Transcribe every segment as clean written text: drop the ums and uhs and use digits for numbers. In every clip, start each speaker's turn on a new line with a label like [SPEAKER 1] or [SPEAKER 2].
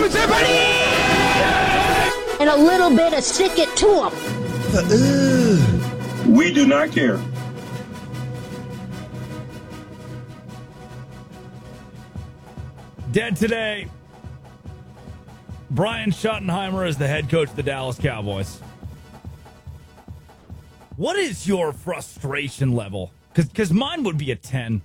[SPEAKER 1] And a little bit of stick it to them.
[SPEAKER 2] We do not care.
[SPEAKER 3] Dead today. Brian Schottenheimer is the head coach of the Dallas Cowboys. What is your frustration level? Because mine would be a 10.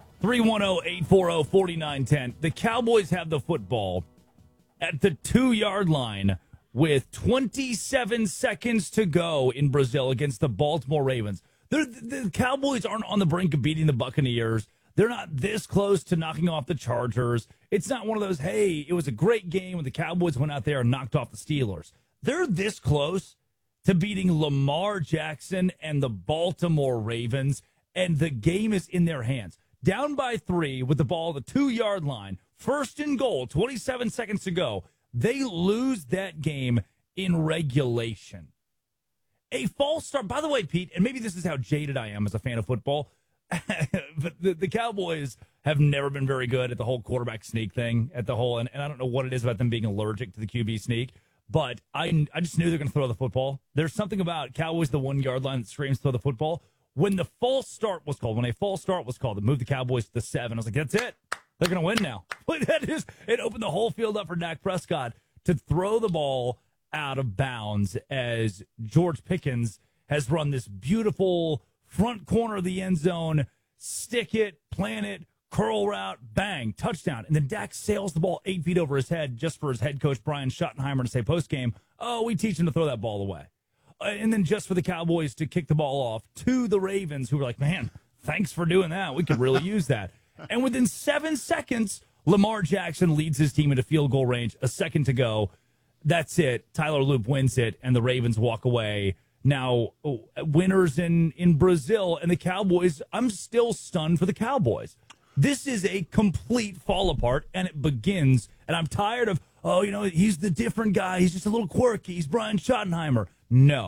[SPEAKER 3] 310-840-4910. The Cowboys have the football at the 2-yard line with 27 seconds to go in Brazil against the Baltimore Ravens. The Cowboys aren't on the brink of beating the Buccaneers. They're not this close to knocking off the Chargers. It's not one of those, hey, it was a great game when the Cowboys went out there and knocked off the Steelers. They're this close to beating Lamar Jackson and the Baltimore Ravens, and the game is in their hands. Down by 3 with the ball at the 2-yard line, first and goal, 27 seconds to go. They lose that game in regulation. A false start. By the way, Pete, and maybe this is how jaded I am as a fan of football, but the Cowboys have never been very good at the whole quarterback sneak thing, and I don't know what it is about them being allergic to the QB sneak, but I just knew they're going to throw the football. There's something about Cowboys, the 1-yard line that screams throw the football. When a false start was called, to move the Cowboys to the 7, I was like, that's it. They're going to win now. It opened the whole field up for Dak Prescott to throw the ball out of bounds as George Pickens has run this beautiful front corner of the end zone, stick it, plant it, curl route, bang, touchdown. And then Dak sails the ball 8 feet over his head just for his head coach, Brian Schottenheimer, to say postgame, oh, we teach him to throw that ball away. And then just for the Cowboys to kick the ball off to the Ravens, who were like, man, thanks for doing that. We could really use that. And within 7 seconds, Lamar Jackson leads his team into field goal range, a second to go. That's it. Tyler Loop wins it, and the Ravens walk away. Now, winners in Brazil, and the Cowboys, I'm still stunned for the Cowboys. This is a complete fall apart, and it begins, and I'm tired of, he's the different guy. He's just a little quirky. He's Brian Schottenheimer. No.